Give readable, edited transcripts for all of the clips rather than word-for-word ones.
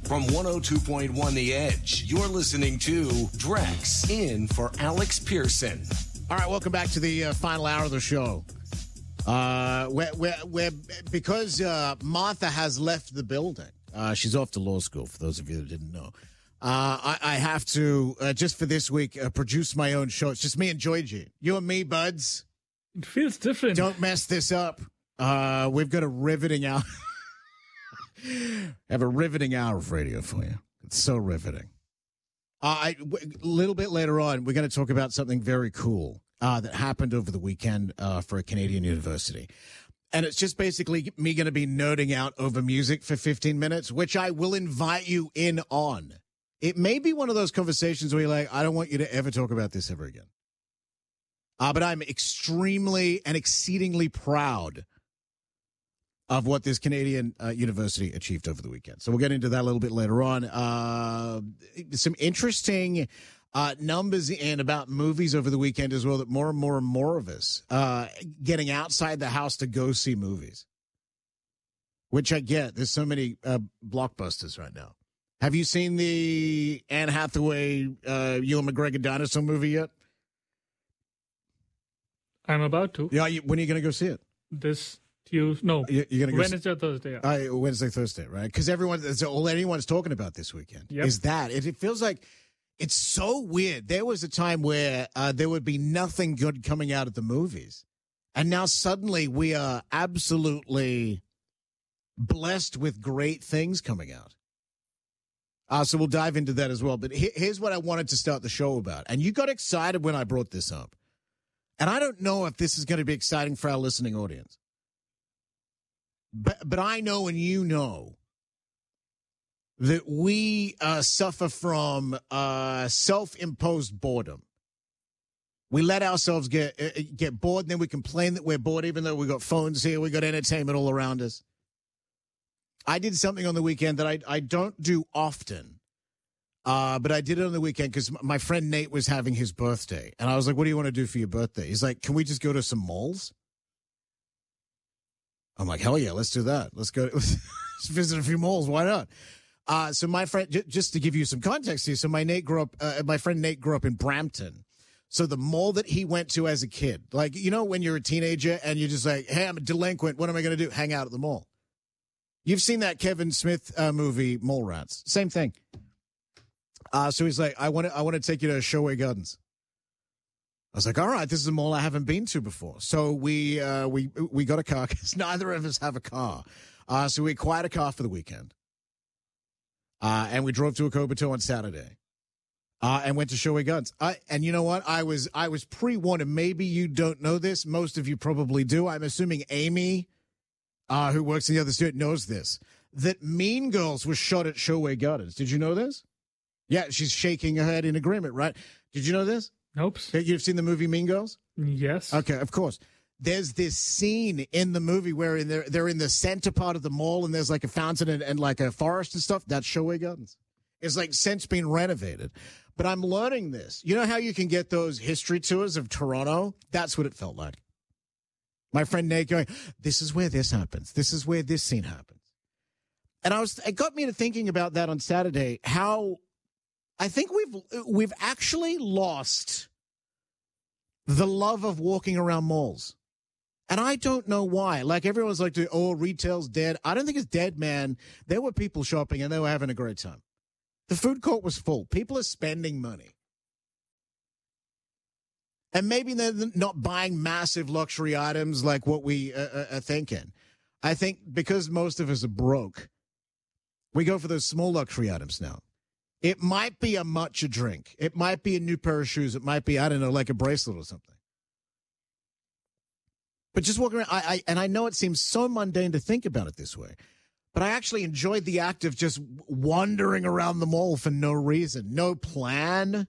From 102.1 The Edge, you're listening to Drex in for Alex Pearson. All right, welcome back to the final hour of the show. Because Martha has left the building. She's off to law school, for those of you that didn't know. I have to, just for this week, produce my own show. It's just me and Georgie. You and me, buds. It feels different. Don't mess this up. We've got a riveting hour. Have a riveting hour of radio for you. It's so riveting. A little bit later on, we're going to talk about something very cool that happened over the weekend for a Canadian university. And it's just basically me going to be nerding out over music for 15 minutes, which I will invite you in on. It may be one of those conversations where you're like, I don't want you to ever talk about this ever again. But I'm extremely and exceedingly proud of what this Canadian university achieved over the weekend. So we'll get into that a little bit later on. Some interesting numbers in about movies over the weekend as well, that more and more of us getting outside the house to go see movies, which I get. There's so many blockbusters right now. Have you seen the Anne Hathaway, Ewan McGregor dinosaur movie yet? I'm about to. Yeah, when are you going to go see it? This Tuesday. No, you're going to go Wednesday or Thursday. Yeah. Wednesday, Thursday, right? Because that's all anyone's talking about this weekend. Yep. Is that. It feels like it's so weird. There was a time where there would be nothing good coming out of the movies. And now suddenly we are absolutely blessed with great things coming out. So we'll dive into that as well. But here's what I wanted to start the show about. And you got excited when I brought this up. And I don't know if this is going to be exciting for our listening audience. But I know, and you know, that we suffer from self-imposed boredom. We let ourselves get bored, and then we complain that we're bored, even though we got phones here, we got entertainment all around us. I did something on the weekend that I don't do often, but I did it on the weekend because my friend Nate was having his birthday, and I was like, "What do you want to do for your birthday?" He's like, "Can we just go to some malls?" I'm like, hell yeah, let's do that. Let's go. Let's visit a few malls. Why not? So my friend, just to give you some context here. So my friend Nate grew up in Brampton. So the mall that he went to as a kid, like, you know, when you're a teenager and you're just like, hey, I'm a delinquent. What am I going to do? Hang out at the mall. You've seen that Kevin Smith movie, Mallrats. Same thing. So he's like, I want to take you to Sherway Gardens. I was like, all right, this is a mall I haven't been to before. So we got a car because neither of us have a car. So we acquired a car for the weekend. And we drove to Etobicoke on Saturday. And went to Sherway Gardens. And you know what? I was pre-warned, and maybe you don't know this. Most of you probably do. I'm assuming Amy, who works in the other studio, knows this. That Mean Girls was shot at Sherway Gardens. Did you know this? Yeah, she's shaking her head in agreement, right? Did you know this? Nope. You've seen the movie Mean Girls? Yes. Okay, of course. There's this scene in the movie where they're in the center part of the mall, and there's like a fountain and like a forest and stuff. That's Sherway Gardens. It's like since been renovated. But I'm learning this. You know how you can get those history tours of Toronto? That's what it felt like. My friend Nate going, this is where this happens. This is where this scene happens. And it got me to thinking about that on Saturday, how I think we've actually lost the love of walking around malls. And I don't know why. Like, everyone's like, oh, retail's dead. I don't think it's dead, man. There were people shopping and they were having a great time. The food court was full. People are spending money. And maybe they're not buying massive luxury items like what we are thinking. I think because most of us are broke, we go for those small luxury items now. It might be a matcha drink. It might be a new pair of shoes. It might be, I don't know, like a bracelet or something. But just walking around, I know it seems so mundane to think about it this way, but I actually enjoyed the act of just wandering around the mall for no reason, no plan.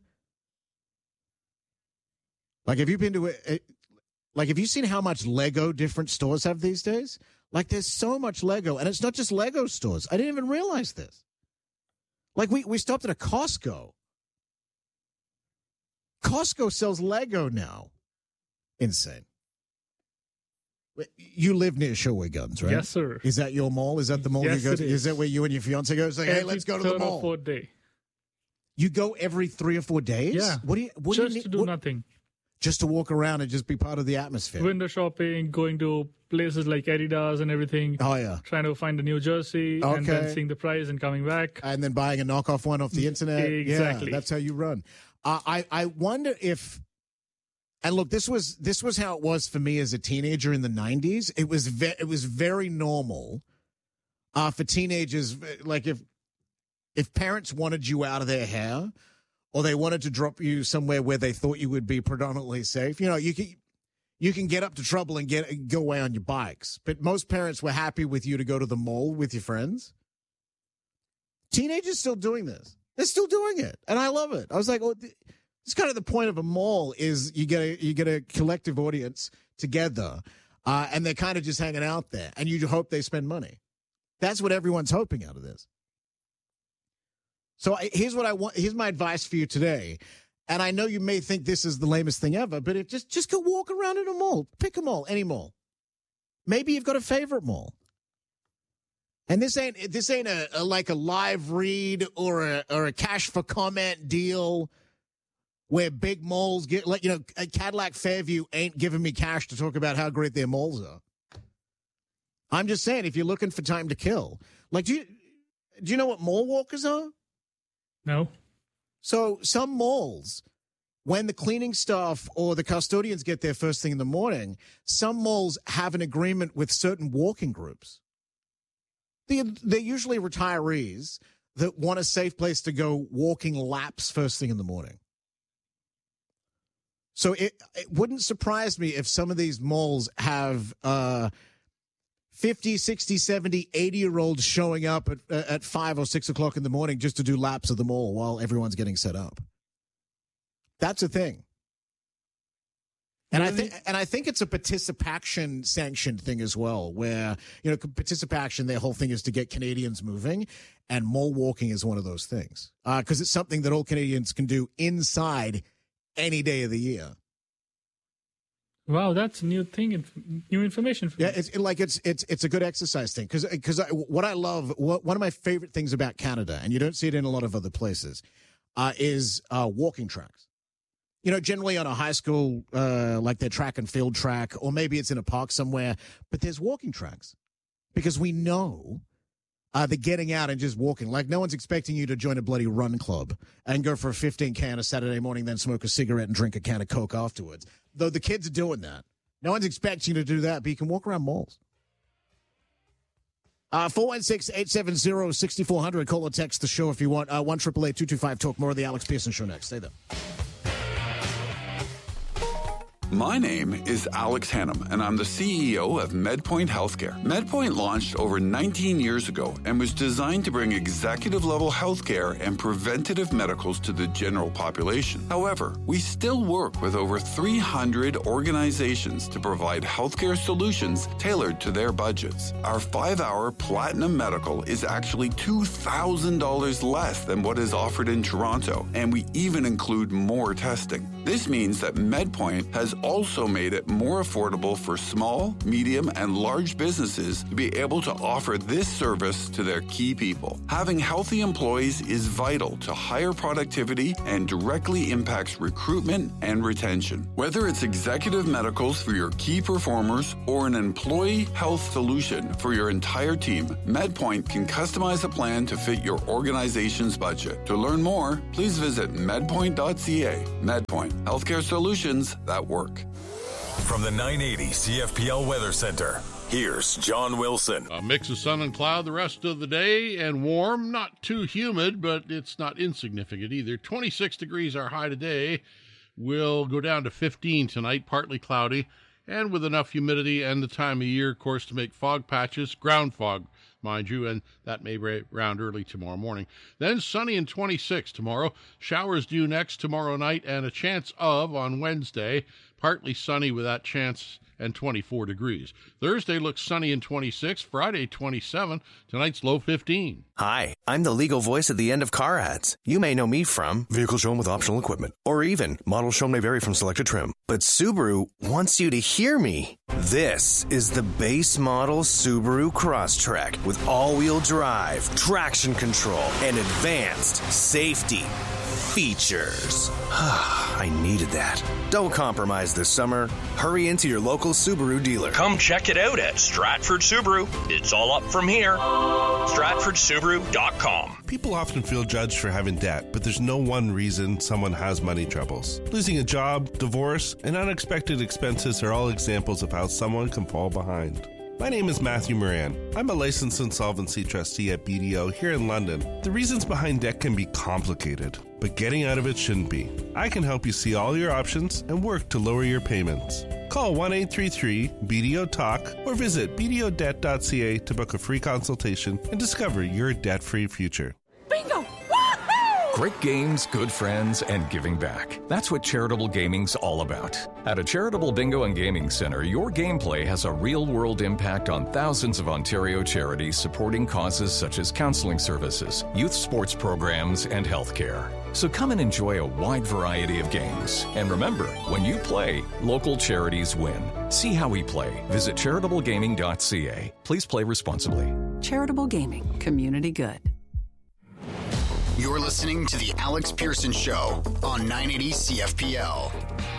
Like, have you been to have you seen how much Lego different stores have these days? Like, there's so much Lego, and it's not just Lego stores. I didn't even realize this. Like, we stopped at a Costco. Costco sells Lego now. Insane. You live near Shawinigan, right? Yes, sir. Is that your mall? Is that the mall Yes, you go to? it Is that where you and your fiance go? Say, hey, let's go to the mall. Every 3rd or 4th day. You go every 3 or 4 days? Yeah. What do you need? To do nothing. Just to walk around and just be part of the atmosphere. Window shopping, going to places like Adidas and everything. Oh, yeah. Trying to find a new jersey and then seeing the price and coming back. And then buying a knockoff one off the internet. Exactly. Yeah, that's how you run. I wonder if, and look, this was how it was for me as a teenager in the 90s. It was very normal for teenagers, like if parents wanted you out of their hair, or they wanted to drop you somewhere where they thought you would be predominantly safe. You can get up to trouble and go away on your bikes. But most parents were happy with you to go to the mall with your friends. Teenagers still doing this. They're still doing it. And I love it. I was like, it's kind of the point of a mall is you get a collective audience together, and they're kind of just hanging out there. And you hope they spend money. That's what everyone's hoping out of this. So here's what I want. Here's my advice for you today. And I know you may think this is the lamest thing ever, but just go walk around in a mall. Pick a mall, any mall. Maybe you've got a favorite mall. And this ain't a like a live read or a cash for comment deal where big malls get Cadillac Fairview ain't giving me cash to talk about how great their malls are. I'm just saying, if you're looking for time to kill, like do you know what mall walkers are? No. So some malls, when the cleaning staff or the custodians get there first thing in the morning, some malls have an agreement with certain walking groups. They're usually retirees that want a safe place to go walking laps first thing in the morning. So it wouldn't surprise me if some of these malls have 50, 60, 70, 80-year-olds showing up at 5 or 6 o'clock in the morning just to do laps of the mall while everyone's getting set up. That's a thing. And I think it's a participation sanctioned thing as well, where, participation, their whole thing is to get Canadians moving, and mall walking is one of those things. Because it's something that all Canadians can do inside any day of the year. Wow, that's a new thing, new information for me. Yeah, it's a good exercise thing because what I love, one of my favorite things about Canada, and you don't see it in a lot of other places, is walking tracks. Generally on a high school, like their track and field track, or maybe it's in a park somewhere, but there's walking tracks because we know the getting out and just walking. Like no one's expecting you to join a bloody run club and go for a 15-can on a Saturday morning, then smoke a cigarette and drink a can of Coke afterwards. Though the kids are doing that. No one's expecting you to do that, but you can walk around malls. 416-870-6400. Call or text the show if you want. 1-888-225-TALK. More of the Alex Pearson Show next. Stay there. My name is Alex Hannum, and I'm the CEO of MedPoint Healthcare. MedPoint launched over 19 years ago and was designed to bring executive-level healthcare and preventative medicals to the general population. However, we still work with over 300 organizations to provide healthcare solutions tailored to their budgets. Our 5-hour Platinum Medical is actually $2,000 less than what is offered in Toronto, and we even include more testing. This means that MedPoint has also made it more affordable for small, medium, and large businesses to be able to offer this service to their key people. Having healthy employees is vital to higher productivity and directly impacts recruitment and retention. Whether it's executive medicals for your key performers or an employee health solution for your entire team, MedPoint can customize a plan to fit your organization's budget. To learn more, please visit medpoint.ca. MedPoint, healthcare solutions that work. From the 980 CFPL Weather Center, here's John Wilson. A mix of sun and cloud the rest of the day and warm, not too humid, but it's not insignificant either. 26 degrees our high today. We'll go down to 15 tonight, partly cloudy, and with enough humidity and the time of year, of course, to make fog patches, ground fog, mind you, and that may round early tomorrow morning. Then sunny and 26 tomorrow. Showers due next tomorrow night and a chance of on Wednesday. partly sunny with that chance, and 24 degrees. Thursday looks sunny and 26. Friday, 27. Tonight's low 15. Hi, I'm the legal voice at the end of car ads. You may know me from vehicle shown with optional equipment, or even model shown may vary from selected trim. But Subaru wants you to hear me. This is the base model Subaru Crosstrek with all-wheel drive, traction control, and advanced safety features. I needed that. Don't compromise this summer. Hurry into your local Subaru dealer. Come check it out at Stratford Subaru. It's all up from here. StratfordSubaru.com. People often feel judged for having debt, but there's no one reason someone has money troubles. Losing a job, divorce, and unexpected expenses are all examples of how someone can fall behind. My name is Matthew Moran. I'm a licensed insolvency trustee at BDO here in London. The reasons behind debt can be complicated, but getting out of it shouldn't be. I can help you see all your options and work to lower your payments. Call 1-833-BDO-TALK or visit bdodebt.ca to book a free consultation and discover your debt-free future. Bingo! Great games, good friends, and giving back. That's what Charitable Gaming's all about. At a charitable bingo and gaming center, your gameplay has a real-world impact on thousands of Ontario charities supporting causes such as counseling services, youth sports programs, and healthcare. So come and enjoy a wide variety of games. And remember, when you play, local charities win. See how we play. Visit charitablegaming.ca. Please play responsibly. Charitable Gaming. Community good. You're listening to The Alex Pearson Show on 980 CFPL.